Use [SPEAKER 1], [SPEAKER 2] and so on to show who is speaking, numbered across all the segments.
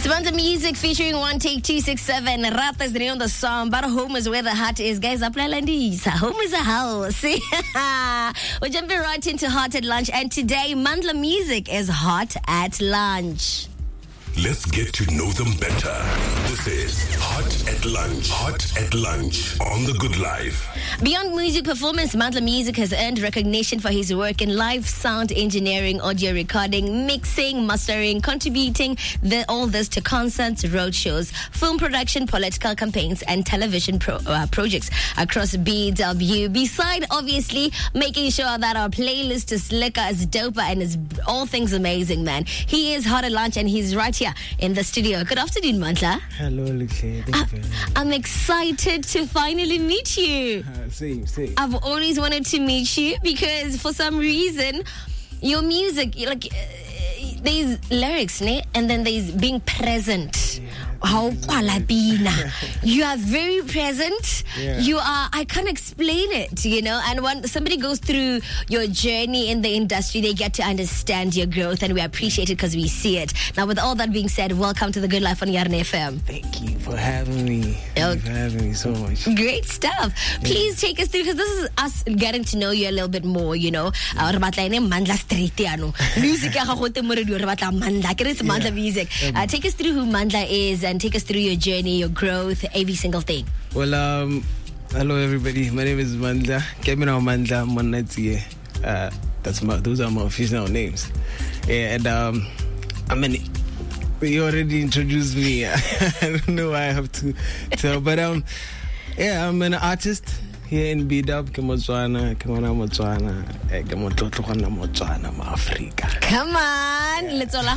[SPEAKER 1] It's Mandla Music featuring One Take 267. Rata is the name of the song, but home is where the heart is. Guys, Aplalandisa. Home is a house. We're jumping right into Hot at Lunch, and today Mandla Music is Hot at Lunch.
[SPEAKER 2] Let's get to know them better. This is Hot at Lunch. Hot at Lunch on The Good Life.
[SPEAKER 1] Beyond music performance, Mandla Music has earned recognition for his work in live sound engineering, audio recording, mixing, mastering, contributing all this to concerts, road shows, film production, political campaigns, and television projects across BW. Beside, obviously, making sure that our playlist is slicker, is doper, and is all things amazing, man. He is Hot at Lunch, and he's right here in the studio. Good afternoon, Mandla.
[SPEAKER 3] Hello, Lucia. Thank you.
[SPEAKER 1] I'm excited to finally meet you.
[SPEAKER 3] Same.
[SPEAKER 1] I've always wanted to meet you because for some reason, your music, there's lyrics, and then there's being present. How you are very present.
[SPEAKER 3] Yeah.
[SPEAKER 1] You are, I can't explain it, and when somebody goes through your journey in the industry, they get to understand your growth, and we appreciate it because we see it. Now, with all that being said, welcome to The Good Life on Yarn FM.
[SPEAKER 3] Thank you for having me. Thank you for having me so much.
[SPEAKER 1] Great stuff. Please take us through, because this is us getting to know you a little bit more, Mandla Street, music, Mandla Music. Take us through who Mandla is, and take us through your journey, your growth, every single thing.
[SPEAKER 3] Well, hello everybody. My name is Mandla. Kemina Mandla Monati. Those are my official names. Yeah, and you already introduced me. I don't know why I have to tell, but I'm an artist here in BW, Motswana, Africa.
[SPEAKER 1] Come on, let's all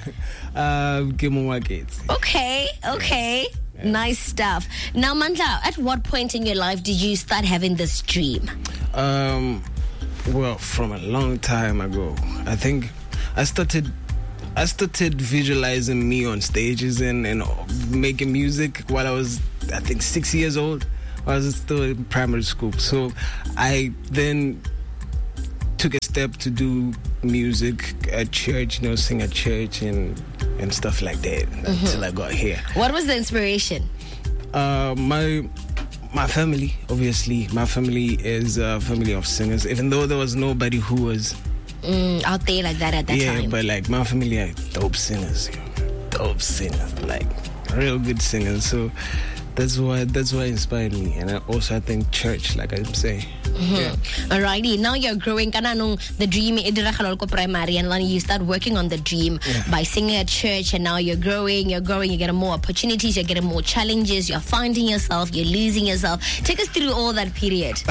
[SPEAKER 1] Okay. Nice stuff. Now, Mandla, at what point in your life did you start having this dream?
[SPEAKER 3] Well, from a long time ago. I think I started visualizing me on stages and making music while I was, I think, 6 years old. I was still in primary school. So I then took a step to do music at church, sing at church and stuff like that until I got here.
[SPEAKER 1] What was the inspiration?
[SPEAKER 3] My family, obviously. My family is a family of singers, even though there was nobody who was
[SPEAKER 1] out there like that at that time.
[SPEAKER 3] Yeah, but like my family are dope singers, like real good singers. So that's why inspired me, and I think church, like I'm saying. Yeah.
[SPEAKER 1] Alrighty, now you're growing. The dream primary, and then you start working on the dream by singing at church, and now you're growing. You're getting more opportunities. You're getting more challenges. You're finding yourself. You're losing yourself. Take us through all that period.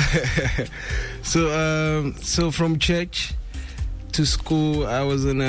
[SPEAKER 3] So from church to school, I was in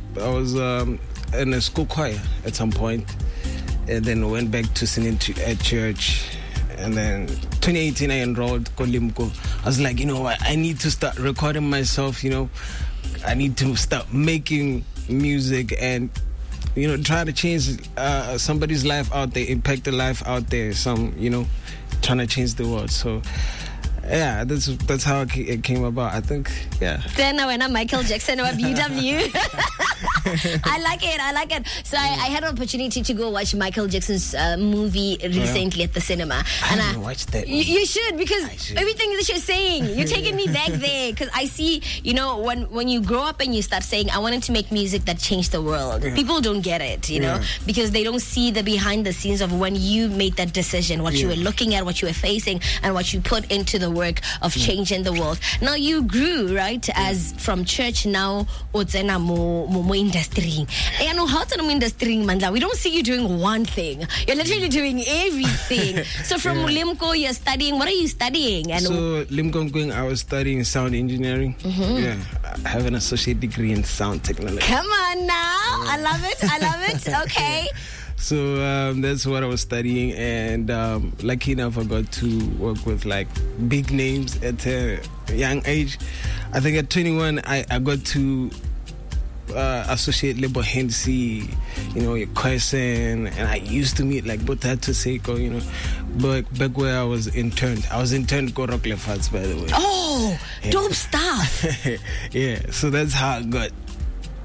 [SPEAKER 3] a school choir at some point. And then went back to singing at church. And then 2018, I enrolled Kolimko. I was like, what? I need to start recording myself, I need to start making music and, try to change somebody's life out there, impact the life out there, trying to change the world. So, yeah, that's how it came about, I think, yeah.
[SPEAKER 1] Then when I'm Michael Jackson or BW. I like it. So I had an opportunity to go watch Michael Jackson's movie recently at the cinema.
[SPEAKER 3] I haven't watched that movie.
[SPEAKER 1] You should, because everything that you're saying, you're taking me back there. Because I see, when you grow up and you start saying, I wanted to make music that changed the world. Yeah. People don't get it, because they don't see the behind the scenes of when you made that decision, what you were looking at, what you were facing, and what you put into the work of changing the world. Now you grew, right, as from church now, mo industry. Industry, Mandla. We don't see you doing one thing. You're literally doing everything. So from Limco, you're studying. What are you studying? And
[SPEAKER 3] so Limco, I was studying sound engineering. Yeah, I have an associate degree in sound technology.
[SPEAKER 1] Come on now. I love it. Okay.
[SPEAKER 3] So that's what I was studying, and lucky enough I got to work with like big names at a young age. I think at 21 I got to associate label Hennessy, Kwesen, and I used to meet like Botato Seiko, but back where I was interned go Rock Lefats, by the way.
[SPEAKER 1] Oh, yeah. Dope stuff.
[SPEAKER 3] Yeah, so that's how I got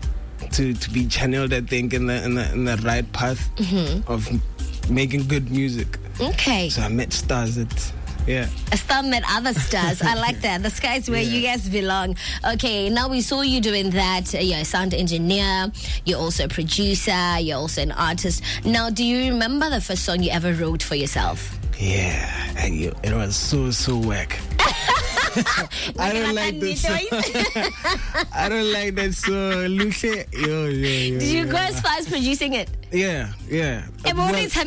[SPEAKER 3] to be channeled, I think, in the right path of making good music.
[SPEAKER 1] Okay.
[SPEAKER 3] So I met stars Yeah.
[SPEAKER 1] A star met other stars. I like that. The sky is where you guys belong. Okay, now we saw you doing that. You're a sound engineer. You're also a producer. You're also an artist. Now, do you remember the first song you ever wrote for yourself?
[SPEAKER 3] Yeah. It was so whack. I don't like this song. I don't like that song. Lucia. Yo.
[SPEAKER 1] Did you go as far as producing it?
[SPEAKER 3] Yeah.
[SPEAKER 1] From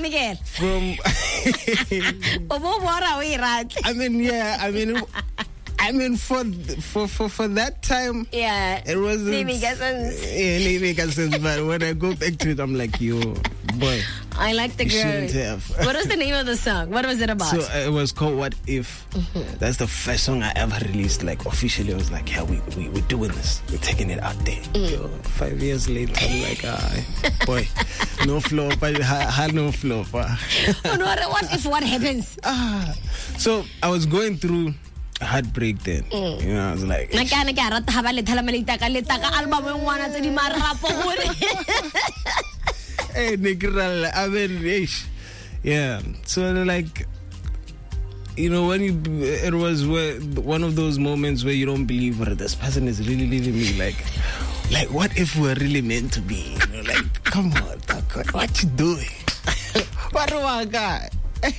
[SPEAKER 3] I mean, for that time, it wasn't. But when I go back to it, I'm like, yo, boy,
[SPEAKER 1] I like the girl.
[SPEAKER 3] Shouldn't have.
[SPEAKER 1] What was the name of the song? What was it about?
[SPEAKER 3] So it was called "What If." That's the first song I ever released. Like officially, I was like, yeah, we're doing this. We're taking it out there. Yo, 5 years later, I'm like, boy, no flop. No flop.
[SPEAKER 1] What happens?
[SPEAKER 3] So I was going through heartbreak then. You know, I was like, hey, Nikral, I mean, yeah. So like, you know, it was one of those moments where you don't believe whether this person is really leaving me. Like, what if we're really meant to be? You know, like, come on, what you doing? What do I got?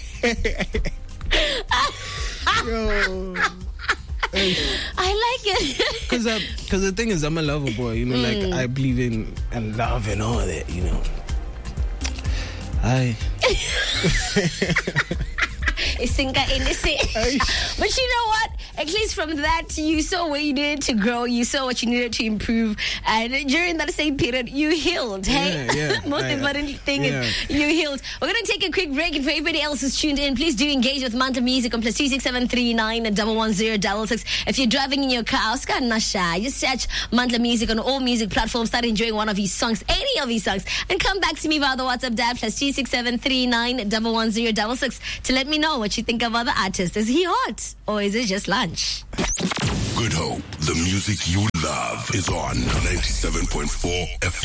[SPEAKER 3] Yo.
[SPEAKER 1] I like it.
[SPEAKER 3] Because the thing is, I'm a lover boy, you know, like I believe in love and all that, you know.
[SPEAKER 1] But you know what? At least from that, you saw where you needed to grow. You saw what you needed to improve. And during that same period, you healed, hey?
[SPEAKER 3] Yeah.
[SPEAKER 1] Most important thing is you healed. We're going to take a quick break. And for everybody else who's tuned in, please do engage with Manta Music on +267 39 11066. If you're driving in your car, just search Manta Music on all music platforms. Start enjoying one of his songs, any of his songs. And come back to me via the WhatsApp dial +267 39 11066 to let me know what you think about the artist. Is he hot or is it just lunch?
[SPEAKER 2] Good Hope, the music you love, is on 97.4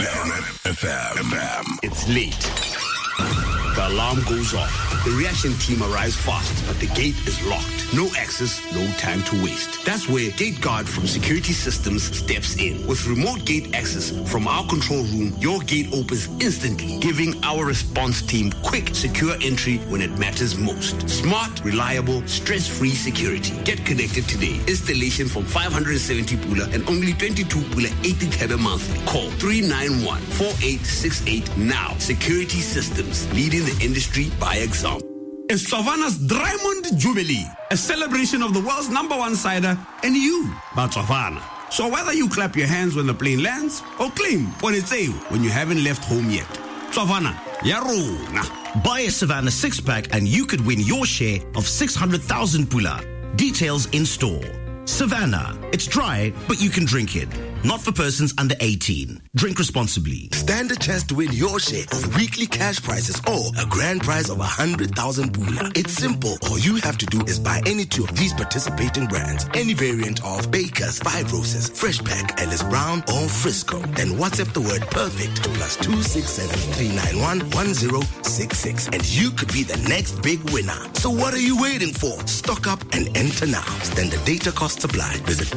[SPEAKER 2] FM.
[SPEAKER 4] It's late. The alarm goes off. The reaction team arrives fast, but the gate is locked. No access, no time to waste. That's where Gate Guard from Security Systems steps in. With remote gate access from our control room, your gate opens instantly, giving our response team quick, secure entry when it matters most. Smart, reliable, stress-free security. Get connected today. Installation from 570 pula and only 22 pula 80 thebe monthly. Call 391-4868 now. Security Systems, leading the industry by example. It's Tsavana's Diamond Jubilee, a celebration of the world's #1 cider and you, by Tsavana. So whether you clap your hands when the plane lands or claim when it's a when you haven't left home yet, Tsavana, yarona.
[SPEAKER 5] Buy a Savannah 6-pack and you could win your share of 600,000 pula. Details in store. Savannah, it's dry, but you can drink it. Not for persons under 18. Drink responsibly.
[SPEAKER 6] Stand a chance to win your share of weekly cash prizes or a grand prize of 100,000 pula. It's simple. All you have to do is buy any two of these participating brands, any variant of Baker's, Five Roses, Fresh Pack, Ellis Brown, or Frisco. Then WhatsApp the word perfect to +267 391 1066, and you could be the next big winner. So what are you waiting for? Stock up and enter now. Standard data costs apply. Visit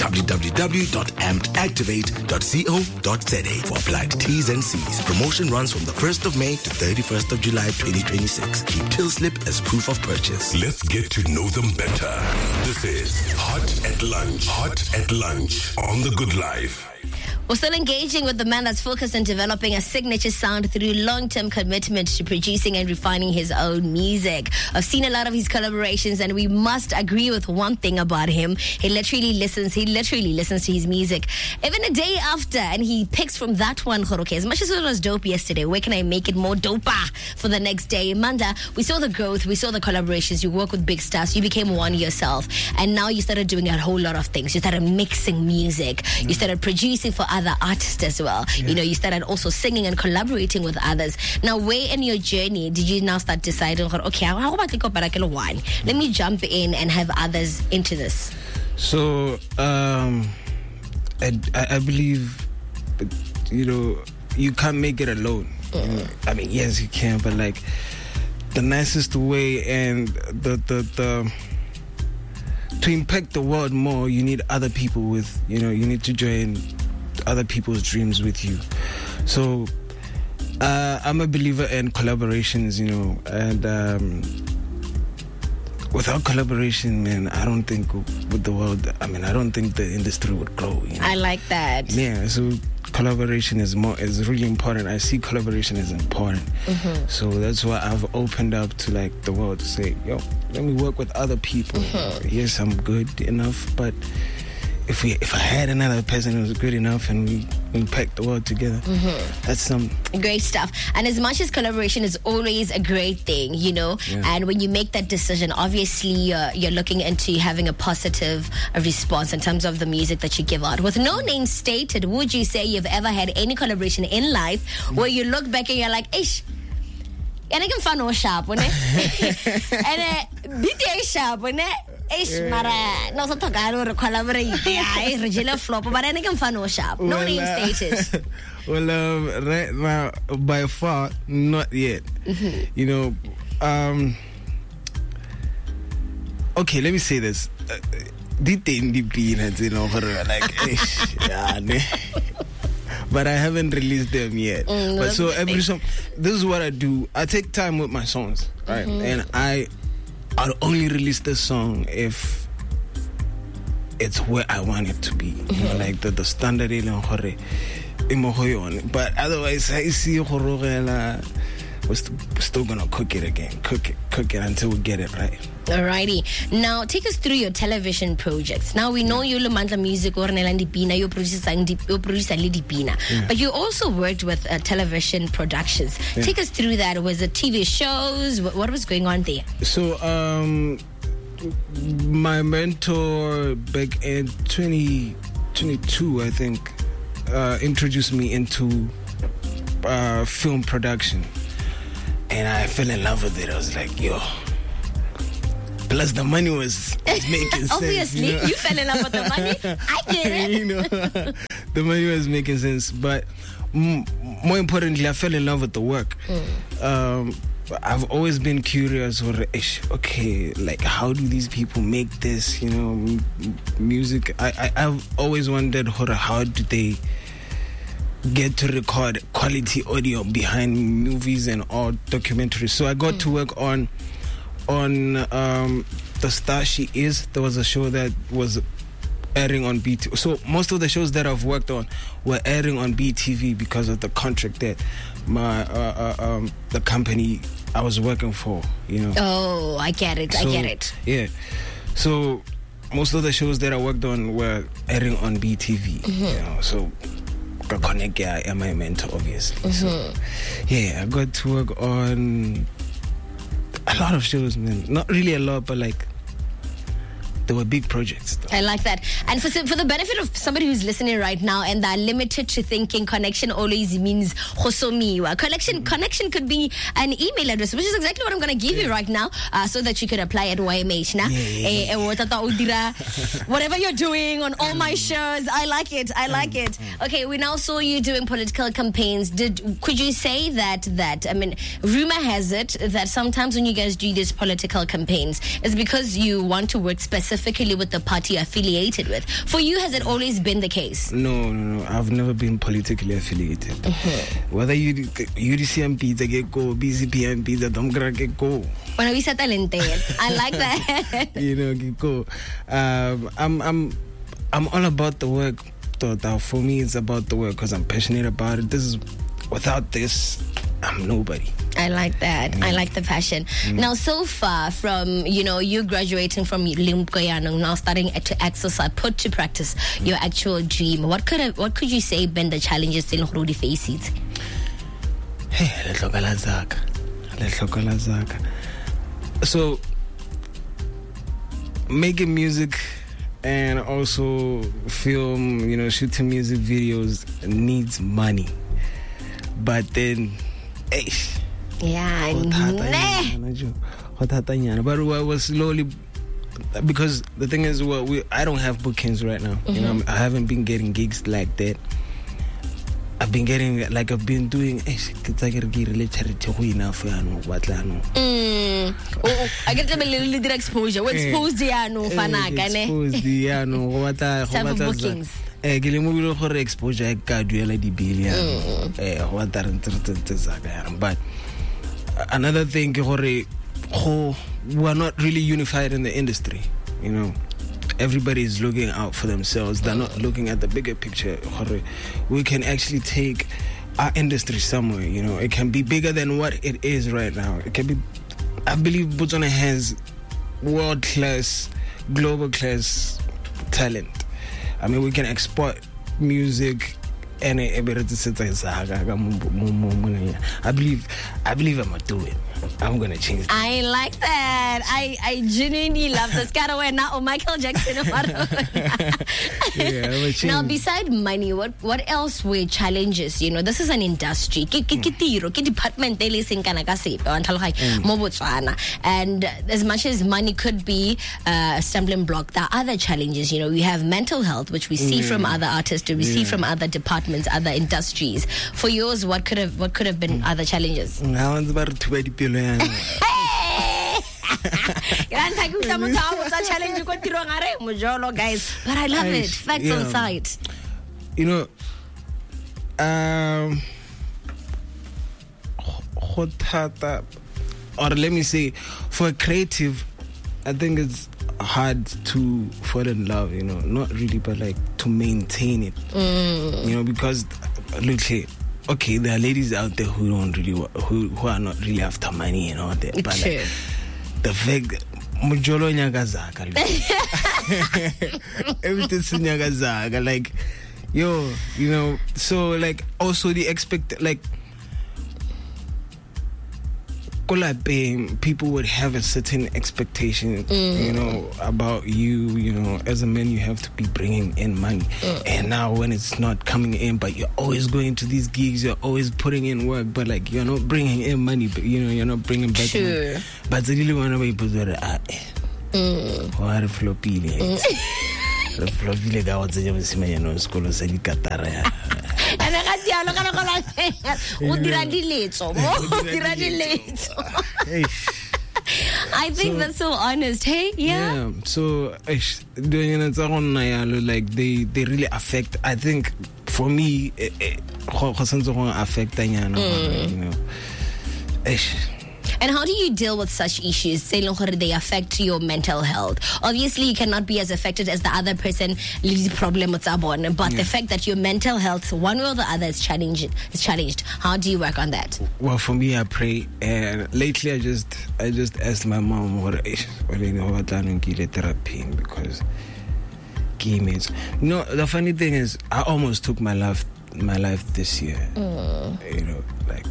[SPEAKER 6] www.ampedactivate.co.za for applied T's and C's. Promotion runs from the 1st of May to 31st of July 2026. Keep till slip as proof of purchase.
[SPEAKER 2] Let's get to know them better. This is Hot at Lunch. Hot at Lunch on The Good Life.
[SPEAKER 1] We're still engaging with the man that's focused on developing a signature sound through long-term commitment to producing and refining his own music. I've seen a lot of his collaborations, and we must agree with one thing about him. He literally listens to his music even a day after, and he picks from that one. Okay, as much as it was dope yesterday, where can I make it more doper for the next day? Manda, we saw the growth, we saw the collaborations. You work with big stars, you became one yourself, and now you started doing a whole lot of things. You started mixing music, you started producing for other artists as well. You know, you started also singing and collaborating with others. Now, where in your journey did you now start deciding, okay, how about let me jump in and have others into this?
[SPEAKER 3] So I believe you can't make it alone. I mean, yes, you can, but like the nicest way and the to impact the world more, you need other people with, you need to join other people's dreams with you. So I'm a believer in collaborations, and without collaboration, man, I don't think with the world, I don't think the industry would grow.
[SPEAKER 1] I like that.
[SPEAKER 3] Yeah, so collaboration is really important. I see collaboration as important. So that's why I've opened up to like the world to say, yo, let me work with other people. Yes, I'm good enough, but if I had another person who was good enough and we impact the world together, that's some
[SPEAKER 1] great stuff. And as much as collaboration is always a great thing, and when you make that decision, obviously you're looking into having a positive response in terms of the music that you give out. With no name stated, would you say you've ever had any collaboration in life where you look back and you're like, ish, and I can find no sharp, and BTA sharp, Ish, mara, no, so to collaborate. Regina flop, but I can find no sharp. No name status.
[SPEAKER 3] Well, right now, by far, not yet. Okay, let me say this. But I haven't released them yet. But so every song, this is what I do. I take time with my songs, right? And I'll only release the song if it's where I want it to be. Like the standard. But otherwise, I see we're still gonna cook it again. Cook it until we get it right.
[SPEAKER 1] Alrighty. Now take us through your television projects. Now we know you Lumandla Music or Nelandipina, you producer Lidipina. But you also worked with television productions. Take us through that. Was it TV shows? What was going on there?
[SPEAKER 3] So my mentor back in 2022, I think, introduced me into film production. And I fell in love with it. I was like, yo. Plus the money was making sense.
[SPEAKER 1] Obviously, you fell in love with the money. I get it.
[SPEAKER 3] The money was making sense. But more importantly, I fell in love with the work. I've always been curious. Okay, like how do these people make this? Music. I've always wondered how do they get to record quality audio behind movies and all documentaries. So I got to work on The Star She Is. There was a show that was airing on BT. So most of the shows that I've worked on were airing on BTV because of the contract that my the company I was working for,
[SPEAKER 1] Oh, I get it.
[SPEAKER 3] So,
[SPEAKER 1] I get it.
[SPEAKER 3] Yeah. So most of the shows that I worked on were airing on BTV. So Connect, I am my mentor, obviously. So, I got to work on a lot of shows, man. Not really a lot, but like there were big projects.
[SPEAKER 1] I like that. And for the benefit of somebody who's listening right now and they're limited to thinking connection always means khosomiwa. Connection could be an email address, which is exactly what I'm going to give you right now, so that you could apply at YMH. Whatever you're doing on all my shows, I like it. Okay, we now saw you doing political campaigns. Could you say that rumor has it that sometimes when you guys do these political campaigns, it's because you want to work specifically with the party you're affiliated with? For you, has it always been the case?
[SPEAKER 3] No. I've never been politically affiliated. Whether UDCM pizza get go, BCPM pizza, Domgra get go.
[SPEAKER 1] When we said talented, I like that.
[SPEAKER 3] Get go. I'm all about the work. For me, it's about the work because I'm passionate about it. Without this, I'm nobody.
[SPEAKER 1] I like that. I like the passion. Now, so far from, you graduating from Limpopo, now starting to exercise, put to practice your actual dream, what could you say been the challenges in Rudi faces?
[SPEAKER 3] So, making music and also film, shooting music videos needs money. But then, but I was slowly, because the thing is, I don't have bookings right now. I haven't been getting gigs like that. I've been getting, like, I've been doing, charity enough.
[SPEAKER 1] I get a little exposure. We're exposed, some bookings.
[SPEAKER 3] Exposure, but another thing, we are not really unified in the industry, you know. Everybody is looking out for themselves. They're not looking at the bigger picture. We can actually take our industry somewhere, you know. It can be bigger than what it is right now. It can be, I believe Botswana has world-class, global-class talent. I mean, we can export music and I believe I'm gonna do it. I'm gonna change that.
[SPEAKER 1] I like that. I genuinely love this. Now, Michael Jackson. Now, beside money, what else were challenges? You know, this is an industry. Department and as much as money could be a stumbling block, there are other challenges. You know, we have mental health, which we see from other artists, we see from other departments, other industries. For yours, what could have been other challenges? Guys, but I love it. Facts on site.
[SPEAKER 3] You know, or let me say, for a creative, I think it's hard to fall in love, you know, not really, but like to maintain it, you know, because look here. Okay, there are ladies out there who don't really, who are not really after money and all that. But like, the fact, mujolo nyagazaka, everything's nyagazaka, like, yo, you know. So like, also the like, people would have a certain expectation, you know, about you. You know, as a man, you have to be bringing in money. And now, when it's not coming in, but you're always going to these gigs, you're always putting in work, but like you're not bringing in money. But you know, you're not bringing back money. But the really one of people that are floppy. The floppy guy was the school of Qatar.
[SPEAKER 1] I think that's so honest. Hey, yeah.
[SPEAKER 3] So doing it like they really affect. I think for me, affect you know.
[SPEAKER 1] And how do you deal with such issues? They affect your mental health. Obviously, you cannot be as affected as the other person. But the fact that your mental health, one way or the other, is challenged. How do you work on that?
[SPEAKER 3] Well, for me, I pray. And lately, I just asked my mom what therapy because no. The funny thing is, I almost took my life this year. You know, like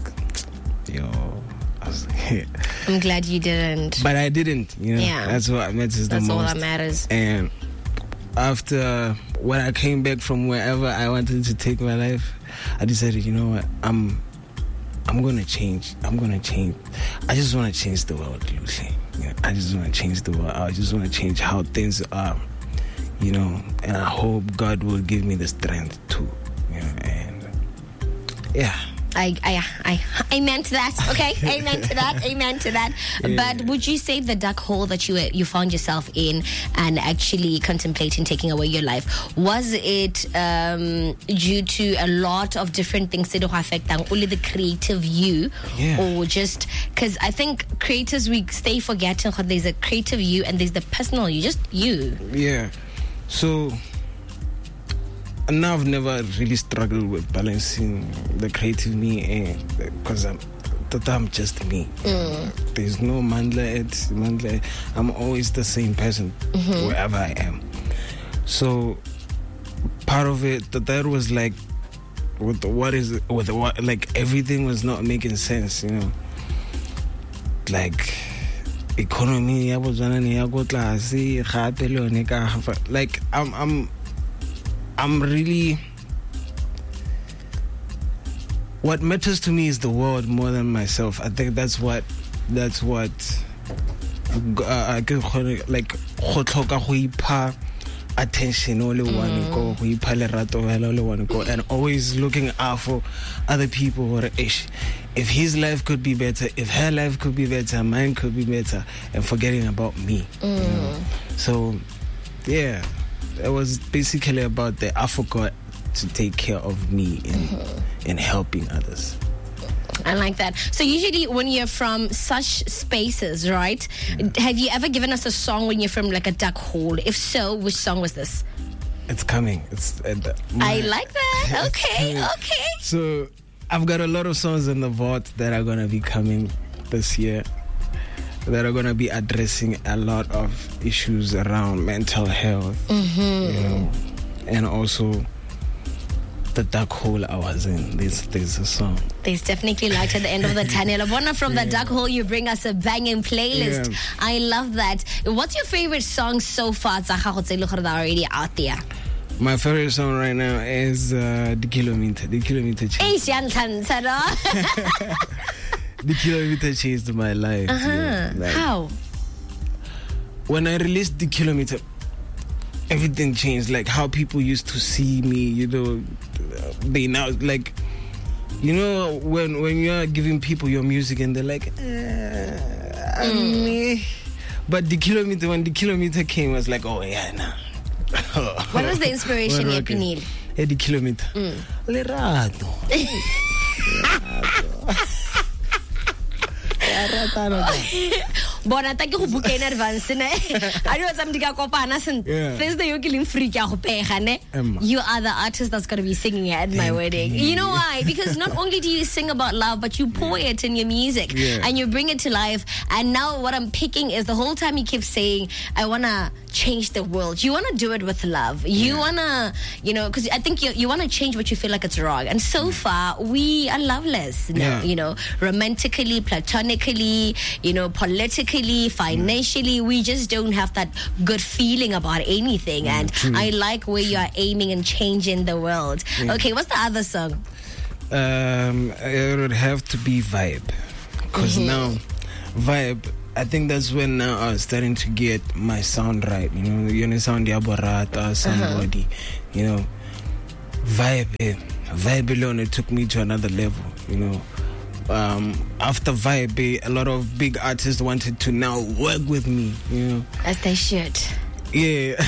[SPEAKER 1] I'm glad you didn't.
[SPEAKER 3] But I didn't, you know.
[SPEAKER 1] Yeah.
[SPEAKER 3] That's what matters the most.
[SPEAKER 1] That's all that matters.
[SPEAKER 3] And after when I came back from wherever I wanted to take my life, I decided, you know what, I'm gonna change. I just wanna change the world, Lucy. You know, I just wanna change the world. I just wanna change how things are. You know, and I hope God will give me the strength too. You know, and yeah.
[SPEAKER 1] I meant that. Okay, amen to that. Yeah. But would you say the dark hole that you found yourself in and actually contemplating taking away your life, was it due to a lot of different things that affect only the creative you, or just because I think creators, we stay forgetting how there's a creative you and there's the personal you, just you.
[SPEAKER 3] Yeah. So. And now I've never really struggled with balancing the creative me because I'm just me. There's no mandla. I'm always the same person wherever I am. So part of it, that was like like everything was not making sense, you know. Like economy, like I'm really, what matters to me is the world more than myself. I think that's what like attention, only one go, and always looking out for other people. Or if his life could be better, if her life could be better, mine could be better, and forgetting about me. You know? So, yeah, it was basically about I forgot to take care of me in helping others.
[SPEAKER 1] I like that. So usually when you're from such spaces, right, have you ever given us a song when you're from like a duck hole? If so, which song was this?
[SPEAKER 3] It's coming. It's
[SPEAKER 1] I like that. Okay.
[SPEAKER 3] So I've got a lot of songs in the vault that are going to be coming this year that are going to be addressing a lot of issues around mental health, you know, and also the dark hole I was in. There's a song.
[SPEAKER 1] There's definitely light at the end of the tunnel. Abona, from the dark hole, you bring us a banging playlist. Yeah. I love that. What's your favorite song so far? Already out there.
[SPEAKER 3] My favorite song right now is The Kilometer. The Kilometer changed. The Kilometer changed my life. You know, like,
[SPEAKER 1] how?
[SPEAKER 3] When I released The Kilometer, everything changed. Like how people used to see me, you know, they now like, you know, when you are giving people your music and they're like, but when The Kilometer came, I was like, oh yeah, nah.
[SPEAKER 1] What was the inspiration, Epinil?
[SPEAKER 3] The Kilometer. Lerato.
[SPEAKER 1] Bona ta ke go book in advance ne. I know something ka kopana sen. Thursday you killing free ka go pega ne. You are the artist that's going to be singing at my wedding. You know why? Because not only do you sing about love, but you pour it in your music and you bring it to life. And now what I'm picking is the whole time you keep saying, I want to change the world. You want to do it with love. You want to, you know, because I think you want to change what you feel like it's wrong. And so far, we are loveless now, you know, romantically, platonically, you know, politically, financially. We just don't have that good feeling about anything. And I like where you are aiming and changing the world. Okay, what's the other song?
[SPEAKER 3] It would have to be Vibe. Because now, Vibe, I think that's when now I was starting to get my sound right. You know, you sound Yaborata, somebody, you know. Vibe alone, it took me to another level, you know. After Vibe, a lot of big artists wanted to now work with me, you know.
[SPEAKER 1] As they should.
[SPEAKER 3] Yeah.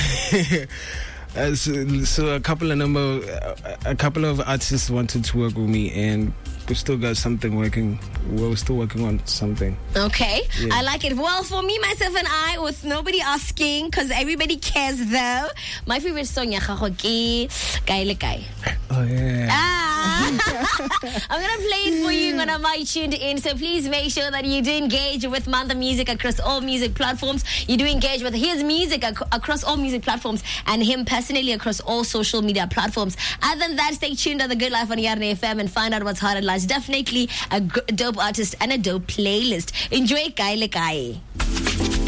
[SPEAKER 3] So a couple of artists wanted to work with me, and we still got something working. We're still working on something.
[SPEAKER 1] Okay, I like it. Well, for me, myself, and I, with nobody asking, because everybody cares though, my favorite song is Kai Le Kai.
[SPEAKER 3] Oh yeah.
[SPEAKER 1] I'm gonna play it for you when I'm tuned in. So please make sure that you do engage with Mantha Music across all music platforms. You do engage with his music across all music platforms, and him personally across all social media platforms. Other than that, stay tuned to The Good Life on Yarn FM and find out what's hot at lunch. Definitely a dope artist and a dope playlist. Enjoy Kai Le Kai.